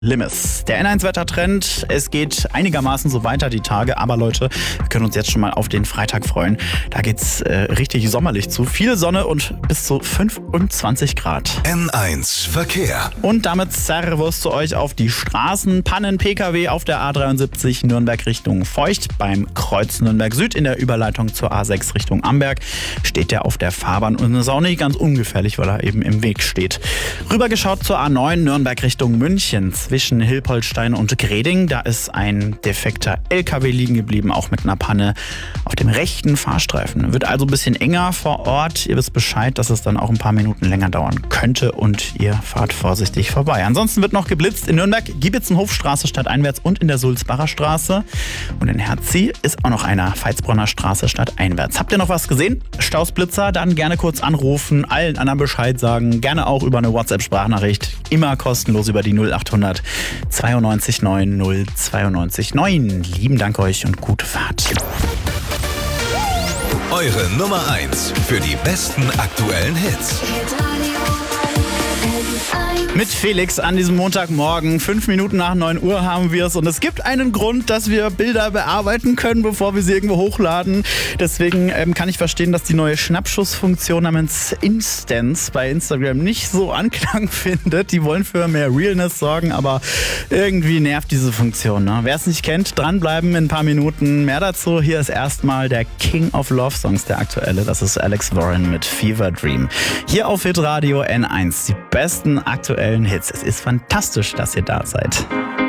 Limes. Der N1-Wettertrend, es geht einigermaßen so weiter die Tage, aber Leute, wir können uns jetzt schon mal auf den Freitag freuen. Da geht's richtig sommerlich zu. Viel Sonne und bis zu 25 Grad. N1 Verkehr. Und damit Servus zu euch auf die Straßen. Pannen PKW auf der A73 Nürnberg Richtung Feucht. Beim Kreuz Nürnberg Süd in der Überleitung zur A6 Richtung Amberg steht der auf der Fahrbahn und ist auch nicht ganz ungefährlich, weil er eben im Weg steht. Rübergeschaut zur A9 Nürnberg Richtung München. Zwischen Hilpoltstein und Greding, da ist ein defekter LKW liegen geblieben, auch mit einer Panne auf dem rechten Fahrstreifen. Wird also ein bisschen enger vor Ort. Ihr wisst Bescheid, dass es dann auch ein paar Minuten länger dauern könnte und ihr fahrt vorsichtig vorbei. Ansonsten wird noch geblitzt in Nürnberg, Giebitzenhofstraße stadteinwärts und in der Sulzbacher Straße. Und in Herzie ist auch noch einer, Veitsbronner Straße stadteinwärts. Habt ihr noch was gesehen? Stausblitzer? Dann gerne kurz anrufen, allen anderen Bescheid sagen, gerne auch über eine WhatsApp-Sprachnachricht. Immer kostenlos über die 0800 92 9 092 9. Lieben Dank euch und gute Fahrt. Eure Nummer 1 für die besten aktuellen Hits. Mit Felix an diesem Montagmorgen, 5 Minuten nach 9 Uhr haben wir es und es gibt einen Grund, dass wir Bilder bearbeiten können, bevor wir sie irgendwo hochladen. Deswegen kann ich verstehen, dass die neue Schnappschussfunktion namens Instance bei Instagram nicht so Anklang findet. Die wollen für mehr Realness sorgen, aber irgendwie nervt diese Funktion. Ne? Wer es nicht kennt, dranbleiben in ein paar Minuten. Mehr dazu, hier ist erstmal der King of Love Songs, der aktuelle. Das ist Alex Warren mit Fever Dream. Hier auf Hitradio N1, die besten aktuellen Hits. Es ist fantastisch, dass ihr da seid.